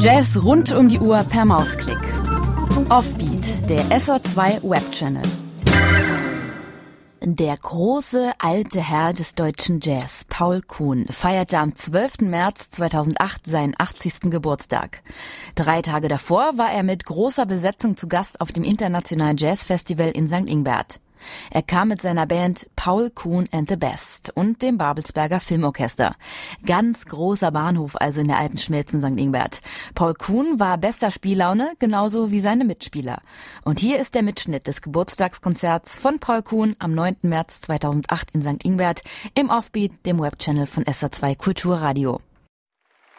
Jazz rund um die Uhr per Mausklick. Offbeat, der SR2 Webchannel. Der große alte Herr des deutschen Jazz, Paul Kuhn, feierte am 12. März 2008 seinen 80. Geburtstag. 3 Tage davor war er mit großer Besetzung zu Gast auf dem Internationalen Jazzfestival in St. Ingbert. Er kam mit seiner Band Paul Kuhn and the Best und dem Babelsberger Filmorchester. Ganz großer Bahnhof also in der alten Schmelzen St. Ingbert. Paul Kuhn war bester Spiellaune, genauso wie seine Mitspieler. Und hier ist der Mitschnitt des Geburtstagskonzerts von Paul Kuhn am 9. März 2008 in St. Ingbert im Offbeat, dem Webchannel von SR2 Kulturradio.